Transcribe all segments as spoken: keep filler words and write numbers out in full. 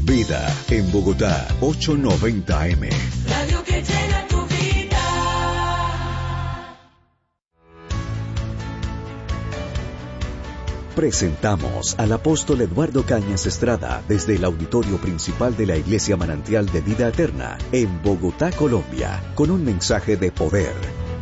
Vida en Bogotá, ochocientos noventa A M. Radio que llena tu vida. Presentamos al apóstol Eduardo Cañas Estrada desde el auditorio principal de la Iglesia Manantial de Vida Eterna en Bogotá, Colombia, con un mensaje de poder.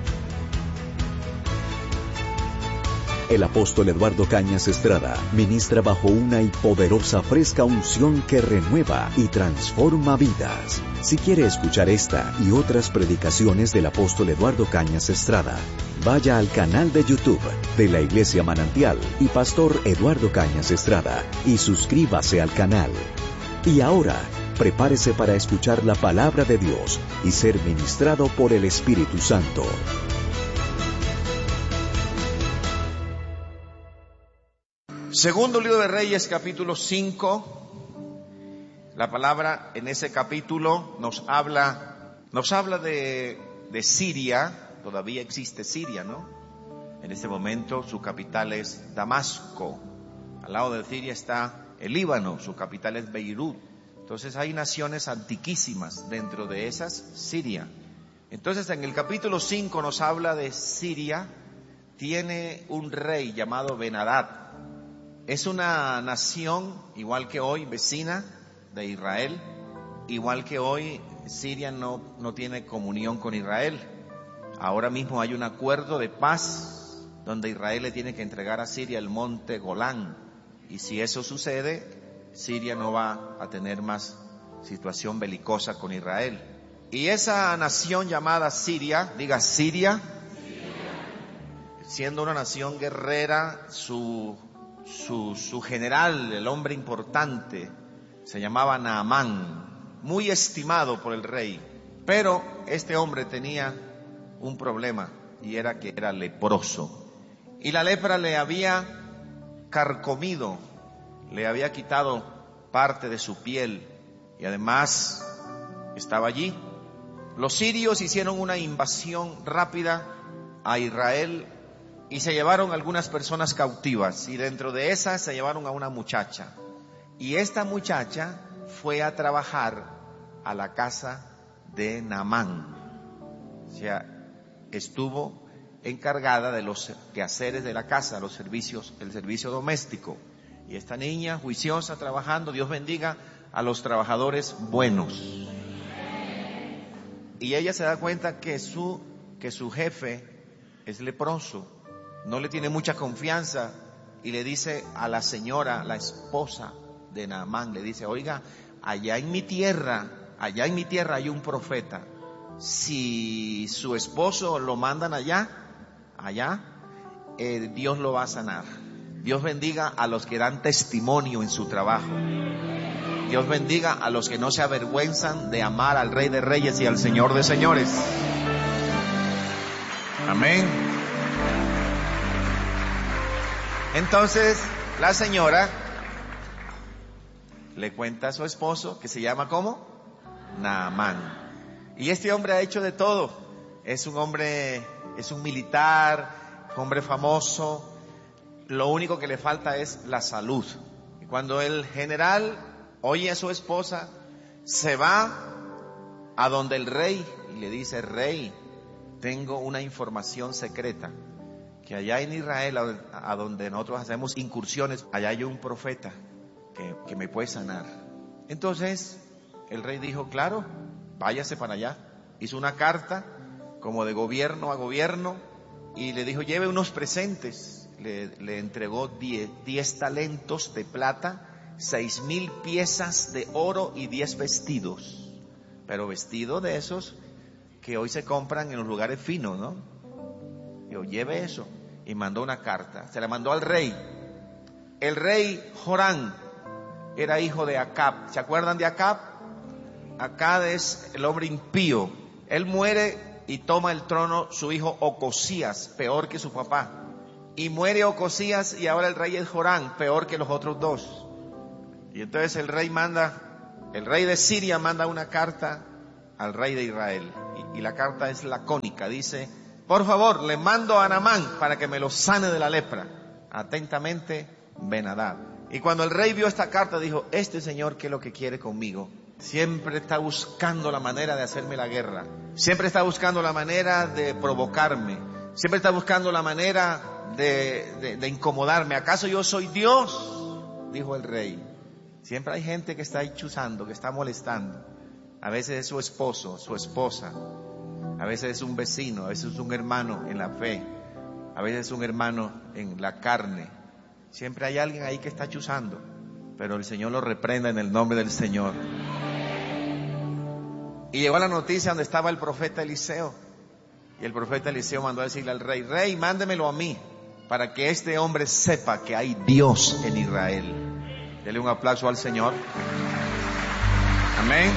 El apóstol Eduardo Cañas Estrada ministra bajo una y poderosa fresca unción que renueva y transforma vidas. Si quiere escuchar esta y otras predicaciones del apóstol Eduardo Cañas Estrada, vaya al canal de YouTube de la Iglesia Manantial y Pastor Eduardo Cañas Estrada y suscríbase al canal. Y ahora, prepárese para escuchar la palabra de Dios y ser ministrado por el Espíritu Santo. Segundo libro de Reyes, capítulo cinco. La palabra en ese capítulo nos habla, nos habla de, de Siria. Todavía existe Siria, ¿no? En este momento su capital es Damasco. Al lado de Siria está el Líbano, su capital es Beirut. Entonces hay naciones antiquísimas, dentro de esas Siria. Entonces en el capítulo cinco nos habla de Siria. Tiene un rey llamado Ben-Hadad. Es una nación, igual que hoy, vecina de Israel. Igual que hoy, Siria no, no tiene comunión con Israel. Ahora mismo hay un acuerdo de paz donde Israel le tiene que entregar a Siria el monte Golán. Y si eso sucede, Siria no va a tener más situación belicosa con Israel. Y esa nación llamada Siria, diga Siria, siendo una nación guerrera, su... Su, su general, el hombre importante, se llamaba Naamán, muy estimado por el rey. Pero este hombre tenía un problema, y era que era leproso. Y la lepra le había carcomido, le había quitado parte de su piel, y además estaba allí. Los sirios hicieron una invasión rápida a Israel y se llevaron algunas personas cautivas, y dentro de esas se llevaron a una muchacha. Y esta muchacha fue a trabajar a la casa de Naamán. O sea, estuvo encargada de los quehaceres de la casa, los servicios, el servicio doméstico. Y esta niña juiciosa trabajando, Dios bendiga a los trabajadores buenos. Y ella se da cuenta que su, que su jefe es leproso. No le tiene mucha confianza y le dice a la señora, la esposa de Naamán, le dice: oiga, allá en mi tierra, allá en mi tierra hay un profeta. Si su esposo lo mandan allá, allá, eh, Dios lo va a sanar. Dios bendiga a los que dan testimonio en su trabajo. Dios bendiga a los que no se avergüenzan de amar al Rey de Reyes y al Señor de Señores. Amén. Entonces la señora le cuenta a su esposo, que se llama ¿cómo? Naamán. Y este hombre ha hecho de todo. Es un hombre, es un militar, hombre famoso. Lo único que le falta es la salud. Y cuando el general oye a su esposa, se va a donde el rey y le dice: rey, tengo una información secreta, que allá en Israel, a donde nosotros hacemos incursiones, allá hay un profeta que, que me puede sanar. Entonces el rey dijo: claro, váyase para allá. Hizo una carta como de gobierno a gobierno y le dijo: lleve unos presentes. Le, le entregó diez, diez talentos de plata, seis mil piezas de oro y diez vestidos. Pero vestidos de esos que hoy se compran en los lugares finos, ¿no? Dijo: lleve eso. Y mandó una carta, se la mandó al rey. El rey Jorán era hijo de Acab. ¿Se acuerdan de Acab? Acab es el hombre impío. Él muere y toma el trono su hijo Ocosías, peor que su papá. Y muere Ocosías y ahora el rey es Jorán, peor que los otros dos. Y entonces el rey manda, el rey de Siria manda una carta al rey de Israel. Y, y la carta es lacónica, dice: por favor, le mando a Naamán para que me lo sane de la lepra. Atentamente, Ben-Hadad. Y cuando el rey vio esta carta dijo, este señor, ¿qué es lo que quiere conmigo? Siempre está buscando la manera de hacerme la guerra. Siempre está buscando la manera de provocarme. Siempre está buscando la manera de, de, de incomodarme. ¿Acaso yo soy Dios? Dijo el rey. Siempre hay gente que está ahí chuzando, que está molestando. A veces es su esposo, su esposa. A veces es un vecino, a veces es un hermano en la fe. A veces es un hermano en la carne. Siempre hay alguien ahí que está chuzando. Pero el Señor lo reprenda en el nombre del Señor. Y llegó la noticia donde estaba el profeta Eliseo. Y el profeta Eliseo mandó a decirle al rey, rey, mándemelo a mí, para que este hombre sepa que hay Dios en Israel. Dele un aplauso al Señor. Amén.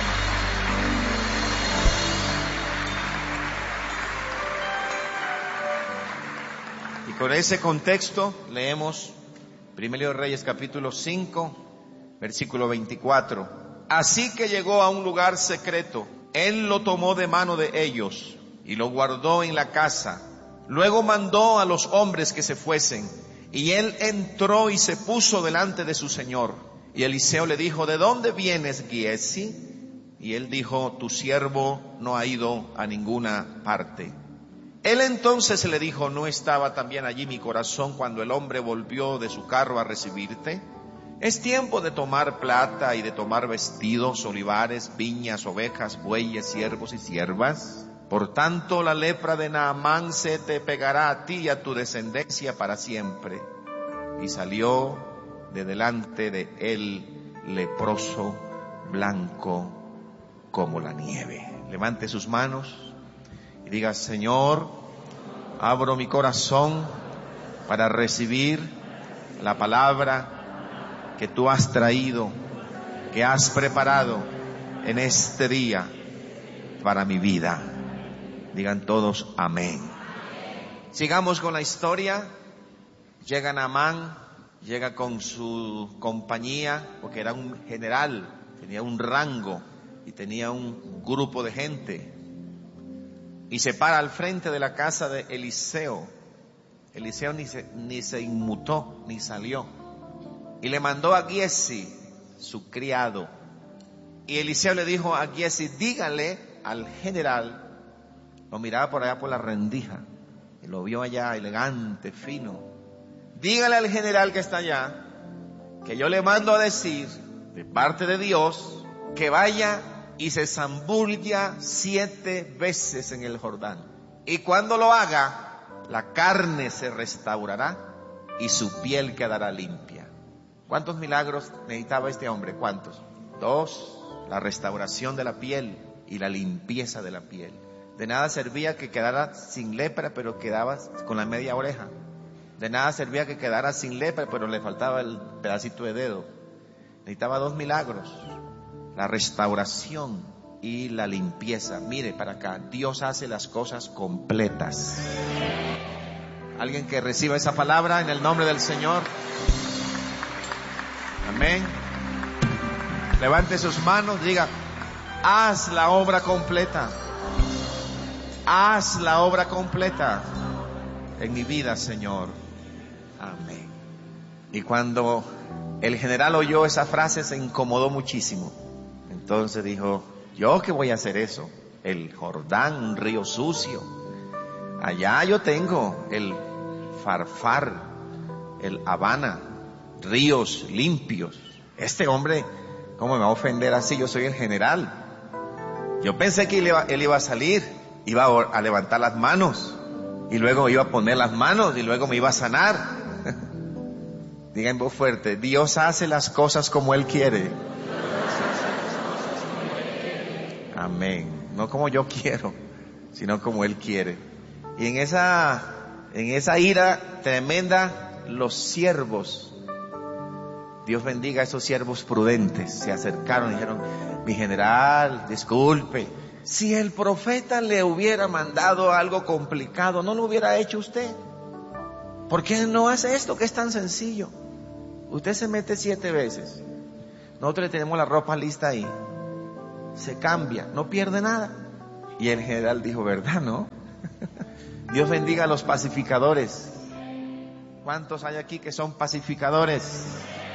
Y con ese contexto leemos Primero de Reyes capítulo cinco, versículo veinticuatro. Así que llegó a un lugar secreto, él lo tomó de mano de ellos y lo guardó en la casa. Luego mandó a los hombres que se fuesen, y él entró y se puso delante de su señor. Y Eliseo le dijo, ¿de dónde vienes, Giesi? Y él dijo, tu siervo no ha ido a ninguna parte. Él entonces le dijo, ¿no estaba también allí mi corazón cuando el hombre volvió de su carro a recibirte? Es tiempo de tomar plata y de tomar vestidos, olivares, viñas, ovejas, bueyes, siervos y siervas. Por tanto, la lepra de Naamán se te pegará a ti y a tu descendencia para siempre. Y salió de delante de él leproso, blanco como la nieve. Levante sus manos y diga, Señor, abro mi corazón para recibir la palabra que tú has traído, que has preparado en este día para mi vida. Digan todos amén. Sigamos con la historia. Llega Naamán, llega con su compañía, porque era un general, tenía un rango y tenía un grupo de gente. Y se para al frente de la casa de Eliseo. Eliseo ni se, ni se inmutó, ni salió. Y le mandó a Giesi, su criado. Y Eliseo le dijo a Giesi, dígale al general. Lo miraba por allá por la rendija. Y lo vio allá elegante, fino. Dígale al general que está allá, que yo le mando a decir, de parte de Dios, que vaya y se zambulla siete veces en el Jordán. Y cuando lo haga, la carne se restaurará y su piel quedará limpia. ¿Cuántos milagros necesitaba este hombre? ¿Cuántos? Dos, la restauración de la piel y la limpieza de la piel. De nada servía que quedara sin lepra, pero quedaba con la media oreja. De nada servía que quedara sin lepra, pero le faltaba el pedacito de dedo. Necesitaba dos milagros: la restauración y la limpieza. Mire para acá, Dios hace las cosas completas. Alguien que reciba esa palabra en el nombre del Señor. Amén. Levante sus manos, diga, haz la obra completa. Haz la obra completa en mi vida, Señor. Amén. Y cuando el general oyó esa frase, se incomodó muchísimo. Entonces dijo, ¿yo qué voy a hacer eso? El Jordán, un río sucio. Allá yo tengo el Farfar, el Habana, ríos limpios. Este hombre, ¿cómo me va a ofender así? Yo soy el general. Yo pensé que él iba, él iba a salir, iba a levantar las manos, y luego iba a poner las manos, y luego me iba a sanar. Diga en voz fuerte, Dios hace las cosas como Él quiere. Amén. No como yo quiero, sino como Él quiere. Y en esa, en esa ira tremenda, los siervos, Dios bendiga a esos siervos prudentes, se acercaron y dijeron, mi general, disculpe, si el profeta le hubiera mandado algo complicado, ¿no lo hubiera hecho usted? ¿Por qué no hace esto que es tan sencillo? Usted se mete siete veces. Nosotros le tenemos la ropa lista ahí. Se cambia, no pierde nada. Y el general dijo, ¿verdad, no? Dios bendiga a los pacificadores. ¿Cuántos hay aquí que son pacificadores?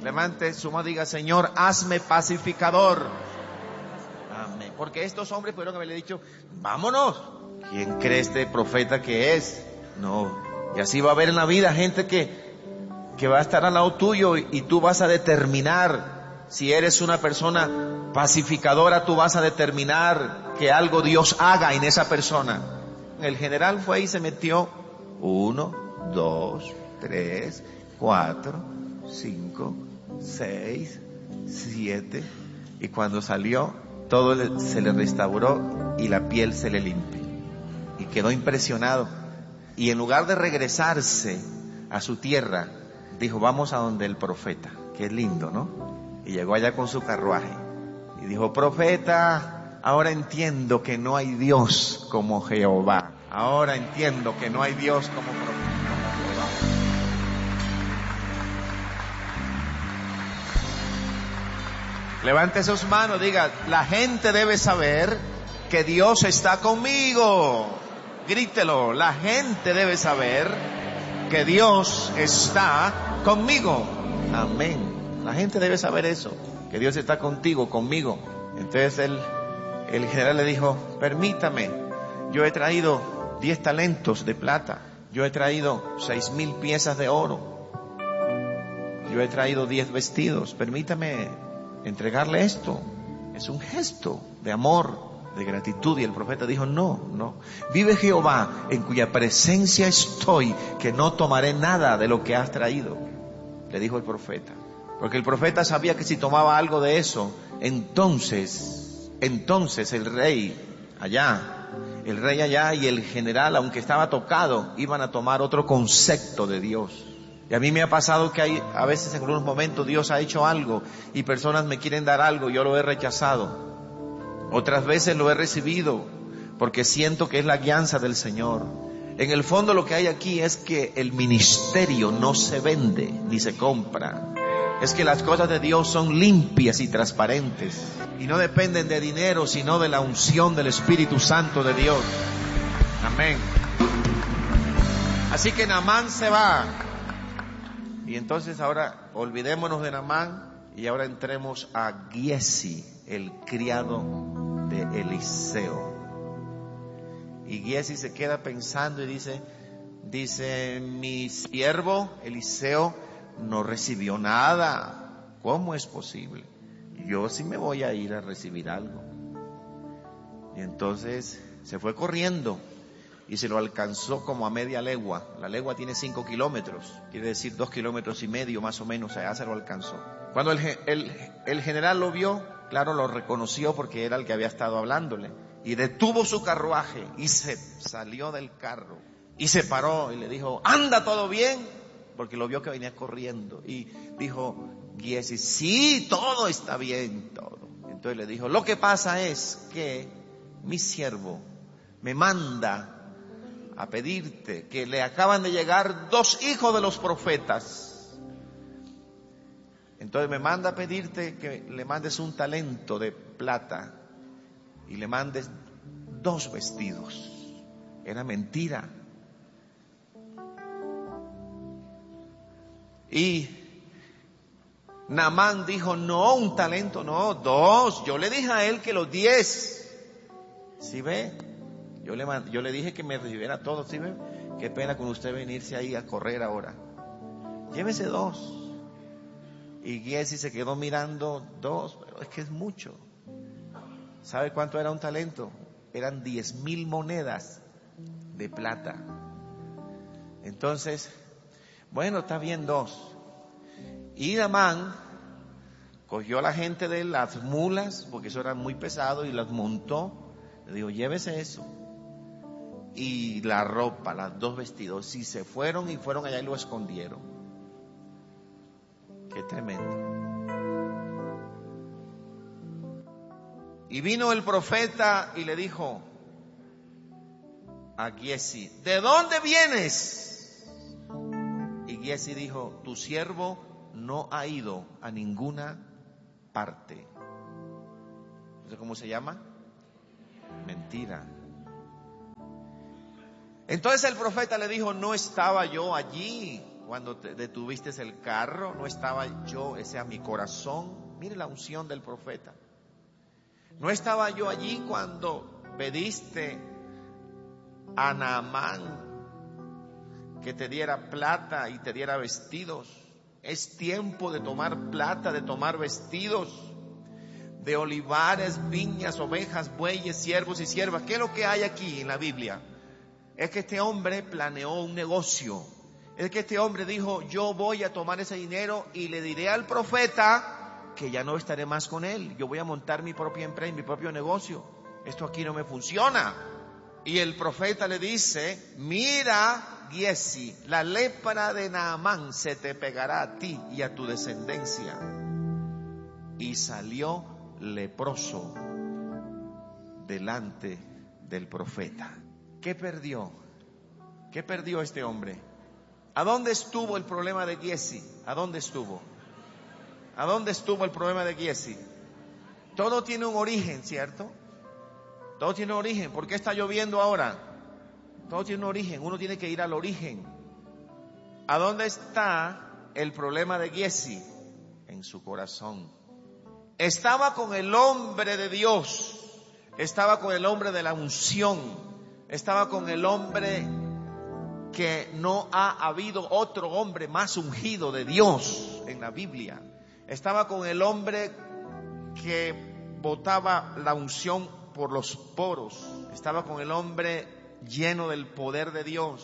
Levante su mano y diga, Señor, hazme pacificador. Amén. Porque estos hombres pudieron haberle dicho, vámonos. ¿Quién cree este profeta que es? No. Y así va a haber en la vida gente que, que va a estar al lado tuyo y, y tú vas a determinar, si eres una persona pacificadora, tú vas a determinar que algo Dios haga en esa persona. El general fue y se metió uno, dos, tres, cuatro, cinco, seis, siete, y cuando salió todo le, se le restauró y la piel se le limpió y quedó impresionado, y en lugar de regresarse a su tierra dijo, vamos a donde el profeta, que es lindo, ¿no? Y llegó allá con su carruaje y dijo, profeta, ahora entiendo que no hay Dios como Jehová, ahora entiendo que no hay Dios como profeta. Levante sus manos, diga, la gente debe saber que Dios está conmigo. Grítelo, la gente debe saber que Dios está conmigo. Amén. La gente debe saber eso, que Dios está contigo, conmigo. Entonces el, el general le dijo, permítame, yo he traído diez talentos de plata, yo he traído seis mil piezas de oro, yo he traído diez vestidos, permítame entregarle esto. Es un gesto de amor, de gratitud. Y el profeta dijo, no, no, vive Jehová en cuya presencia estoy, que no tomaré nada de lo que has traído, le dijo el profeta. Porque el profeta sabía que si tomaba algo de eso, entonces, entonces el rey allá, el rey allá y el general, aunque estaba tocado, iban a tomar otro concepto de Dios. Y a mí me ha pasado que hay, a veces en algunos momentos Dios ha hecho algo y personas me quieren dar algo, yo lo he rechazado. Otras veces lo he recibido porque siento que es la guianza del Señor. En el fondo lo que hay aquí es que el ministerio no se vende ni se compra. Es que las cosas de Dios son limpias y transparentes y no dependen de dinero, sino de la unción del Espíritu Santo de Dios. Amén. Así que Naamán se va. Y entonces ahora olvidémonos de Naamán y ahora entremos a Giesi, el criado de Eliseo. Y Giesi se queda pensando y dice, dice, mi siervo Eliseo no recibió nada. ¿Cómo es posible? Yo sí me voy a ir a recibir algo. Y entonces se fue corriendo y se lo alcanzó como a media legua. La legua tiene cinco kilómetros, quiere decir dos kilómetros y medio más o menos, allá se lo alcanzó. Cuando el, el, el general lo vio, claro, lo reconoció porque era el que había estado hablándole. Y detuvo su carruaje y se salió del carro y se paró y le dijo, anda, ¿todo bien? Porque lo vio que venía corriendo. Y dijo Giesi, sí, todo está bien, todo. Entonces le dijo, lo que pasa es que mi siervo me manda a pedirte que le acaban de llegar dos hijos de los profetas. Entonces me manda a pedirte que le mandes un talento de plata y le mandes dos vestidos. Era mentira. Y Naamán dijo, no, un talento, no, dos. Yo le dije a él que los diez. ¿Sí ve? Yo le, yo le dije que me recibiera todo, ¿sí ve? Qué pena con usted venirse ahí a correr ahora. Llévese dos. Y Giesi se quedó mirando dos, pero es que es mucho. ¿Sabe cuánto era un talento? Eran diez mil monedas de plata. Entonces, bueno, está bien dos. Y Naamán cogió a la gente de las mulas, porque eso era muy pesado, y las montó. Le dijo, llévese eso. Y la ropa, los dos vestidos, y se fueron y fueron allá y lo escondieron. Qué tremendo. Y vino el profeta y le dijo a Giesi, ¿de dónde vienes? Y Giesi dijo, tu siervo no ha ido a ninguna parte. ¿Eso cómo se llama? Mentira. Entonces el profeta le dijo, no estaba yo allí cuando te detuviste el carro? ¿No estaba yo, ese a mi corazón? Mire la unción del profeta. ¿No estaba yo allí cuando pediste a Naamán que te diera plata y te diera vestidos? Es tiempo de tomar plata, de tomar vestidos, de olivares, viñas, ovejas, bueyes, siervos y siervas. ¿Qué es lo que hay aquí en la Biblia? Es que este hombre planeó un negocio. Es que este hombre dijo, yo voy a tomar ese dinero y le diré al profeta que ya no estaré más con él. Yo voy a montar mi propia empresa, mi propio negocio. Esto aquí no me funciona. Y el profeta le dice, mira, Giesi, la lepra de Naamán se te pegará a ti y a tu descendencia. Y salió leproso delante del profeta. ¿Qué perdió? ¿Qué perdió este hombre? ¿A dónde estuvo el problema de Giesi? ¿A dónde estuvo? ¿A dónde estuvo el problema de Giesi? Todo tiene un origen, ¿cierto? Todo tiene un origen. ¿Por qué está lloviendo ahora? Todo tiene un origen. Uno tiene que ir al origen. ¿A dónde está el problema de Giesi? En su corazón. Estaba con el hombre de Dios. Estaba con el hombre de la unción. Estaba con el hombre que no ha habido otro hombre más ungido de Dios en la Biblia. Estaba con el hombre que botaba la unción por los poros. Estaba con el hombre lleno del poder de Dios.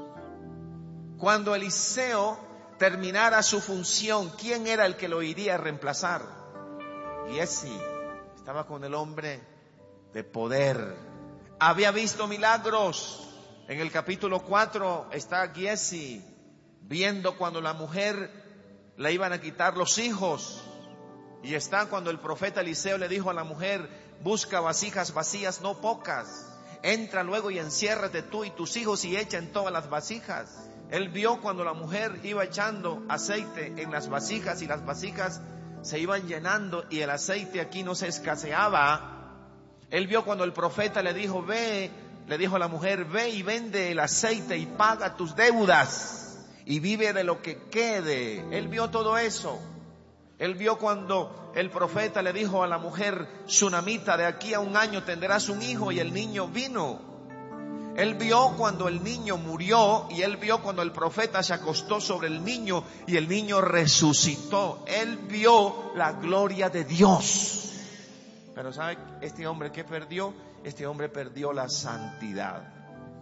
Cuando Eliseo terminara su función, ¿quién era el que lo iría a reemplazar? Giesi. Estaba con el hombre de poder. Había visto milagros. En el capítulo cuatro está Giesi viendo cuando la mujer le iban a quitar los hijos. Y está cuando el profeta Eliseo le dijo a la mujer, busca vasijas vacías, no pocas. Entra luego y enciérrate tú y tus hijos y echa en todas las vasijas. Él vio cuando la mujer iba echando aceite en las vasijas y las vasijas se iban llenando y el aceite aquí no se escaseaba. Él vio cuando el profeta le dijo, ve, le dijo a la mujer, ve y vende el aceite y paga tus deudas y vive de lo que quede. Él vio todo eso. Él vio cuando el profeta le dijo a la mujer sunamita, de aquí a un año tendrás un hijo, y el niño vino. Él vio cuando el niño murió y él vio cuando el profeta se acostó sobre el niño y el niño resucitó. Él vio la gloria de Dios. Pero ¿sabe este hombre qué perdió? Este hombre perdió la santidad.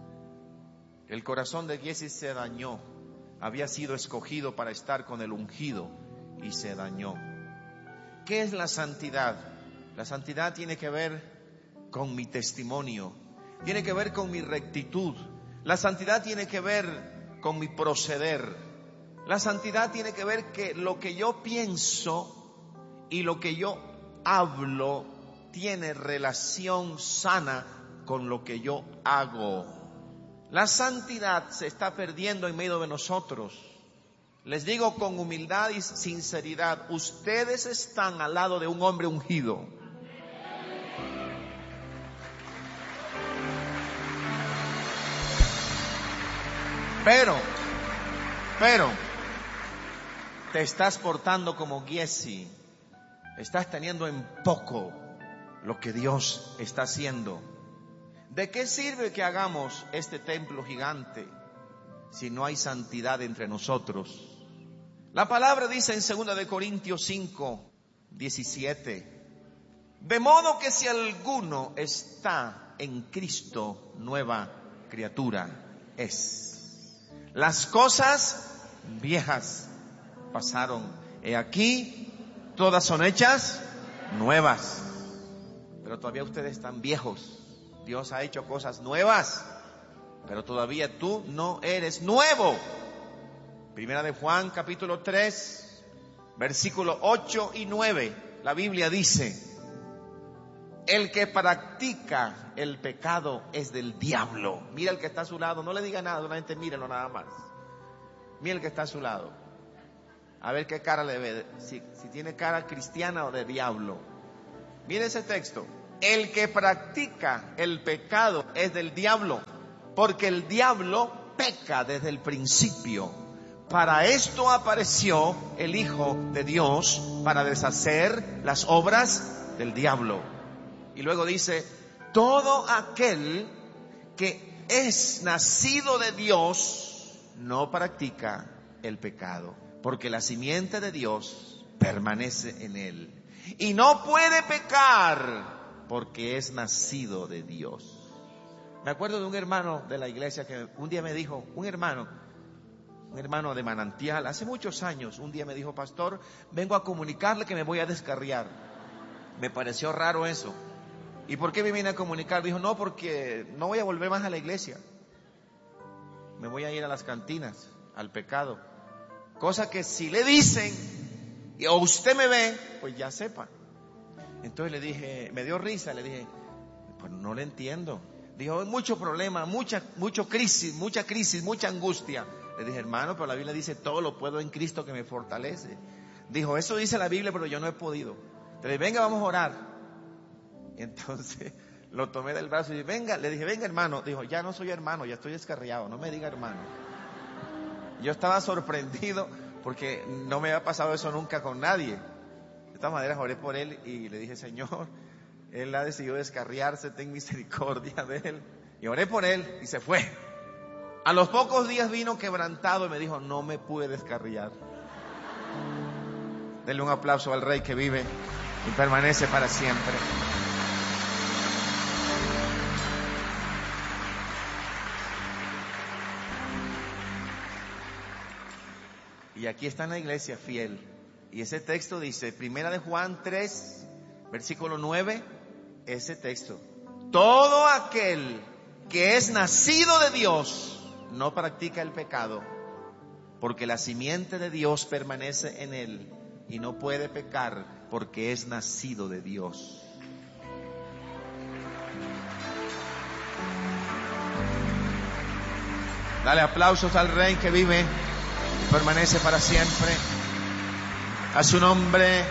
El corazón de Giesi se dañó. Había sido escogido para estar con el ungido y se dañó. ¿Qué es la santidad? La santidad tiene que ver con mi testimonio, tiene que ver con mi rectitud. La santidad tiene que ver con mi proceder. La santidad tiene que ver que lo que yo pienso y lo que yo hablo tiene relación sana con lo que yo hago. La santidad se está perdiendo en medio de nosotros. Les digo con humildad y sinceridad, ustedes están al lado de un hombre ungido. Pero, pero, te estás portando como Giesi. Estás teniendo en poco lo que Dios está haciendo. ¿De qué sirve que hagamos este templo gigante si no hay santidad entre nosotros? La palabra dice en segunda de Corintios cinco, diecisiete, de modo que si alguno está en Cristo, nueva criatura es. Las cosas viejas pasaron, he aquí, todas son hechas nuevas. Pero todavía ustedes están viejos. Dios ha hecho cosas nuevas, pero todavía tú no eres nuevo. Primera de Juan, capítulo tres, versículos ocho y nueve. La Biblia dice, el que practica el pecado es del diablo. Mira el que está a su lado, no le diga nada, solamente mírelo nada más. Mira el que está a su lado. A ver qué cara le ve, si, si tiene cara cristiana o de diablo. Mire ese texto. El que practica el pecado es del diablo, porque el diablo peca desde el principio. Para esto apareció el Hijo de Dios, para deshacer las obras del diablo. Y luego dice, todo aquel que es nacido de Dios no practica el pecado, porque la simiente de Dios permanece en él. Y no puede pecar porque es nacido de Dios. Me acuerdo de un hermano de la iglesia que un día me dijo, un hermano, un hermano de Manantial, hace muchos años, un día me dijo, pastor, vengo a comunicarle que me voy a descarriar. Me pareció raro eso. ¿Y por qué me vine a comunicar? Dijo, no, porque no voy a volver más a la iglesia. Me voy a ir a las cantinas, al pecado. Cosa que si le dicen, o usted me ve, pues ya sepa. Entonces le dije, me dio risa, le dije, pues no le entiendo. Dijo, mucho problema, mucha, mucho crisis, mucha crisis, mucha angustia. Le dije, hermano, pero la Biblia dice, todo lo puedo en Cristo que me fortalece. Dijo, eso dice la Biblia, pero yo no he podido. Le dije, venga, vamos a orar. Y entonces lo tomé del brazo y dije, venga, le dije, venga, hermano. Dijo, ya no soy hermano, ya estoy descarriado, no me diga hermano. Yo estaba sorprendido porque no me había pasado eso nunca con nadie. De todas maneras oré por él y le dije, Señor, él ha decidido descarriarse, ten misericordia de él. Y oré por él y se fue. A los pocos días vino quebrantado y me dijo, no me pude descarriar. Denle un aplauso al Rey que vive y permanece para siempre. Y aquí está en la iglesia fiel. Y ese texto dice, Primera de Juan tres, versículo nueve, ese texto. Todo aquel que es nacido de Dios no practica el pecado, porque la simiente de Dios permanece en él y no puede pecar porque es nacido de Dios. Dale aplausos al Rey que vive y permanece para siempre. A su nombre.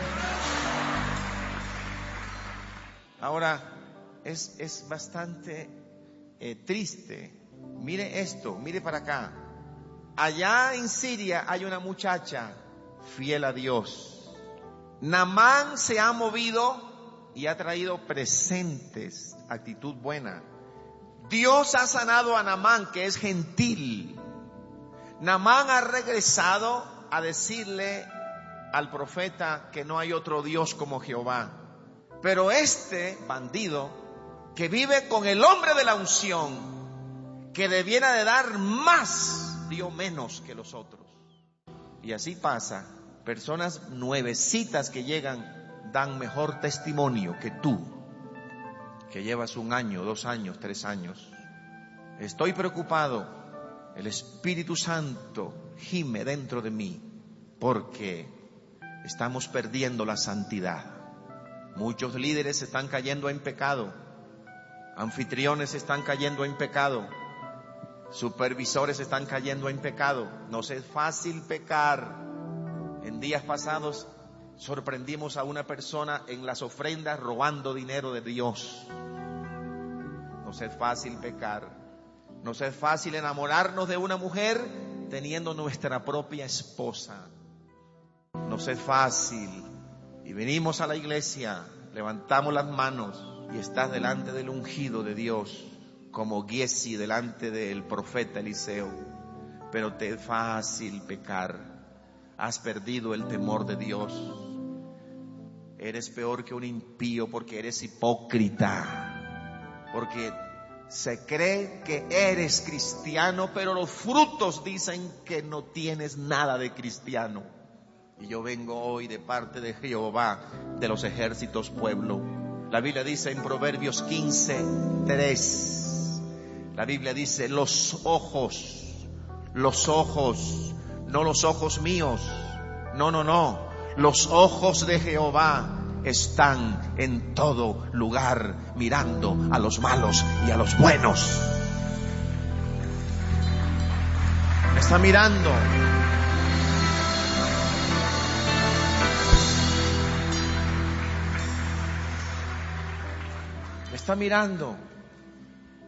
Ahora, es, es bastante eh, triste. Mire esto, mire para acá. Allá en Siria hay una muchacha fiel a Dios. Naamán se ha movido y ha traído presentes, actitud buena. Dios ha sanado a Naamán, que es gentil. Naamán ha regresado a decirle al profeta que no hay otro Dios como Jehová. Pero este bandido que vive con el hombre de la unción, que debiera de dar más, dio menos que los otros. Y así pasa. Personas nuevecitas que llegan dan mejor testimonio que tú, que llevas un año, dos años, tres años. Estoy preocupado. El Espíritu Santo gime dentro de mí porque estamos perdiendo la santidad. Muchos líderes están cayendo en pecado. Anfitriones están cayendo en pecado. Supervisores están cayendo en pecado. Nos es fácil pecar. En días pasados sorprendimos a una persona en las ofrendas robando dinero de Dios. Nos es fácil pecar. Nos es fácil enamorarnos de una mujer teniendo nuestra propia esposa. Nos es fácil. Y venimos a la iglesia, levantamos las manos y estás delante del ungido de Dios, como Giesi delante del profeta Eliseo. Pero te es fácil pecar. Has perdido el temor de Dios. Eres peor que un impío porque eres hipócrita. Porque se cree que eres cristiano, pero los frutos dicen que no tienes nada de cristiano. Y yo vengo hoy de parte de Jehová de los ejércitos, pueblo. La Biblia dice en Proverbios quince, tres. La Biblia dice, los ojos, los ojos, no los ojos míos, no, no, no, los ojos de Jehová están en todo lugar, mirando a los malos y a los buenos. Me está mirando. Me está mirando.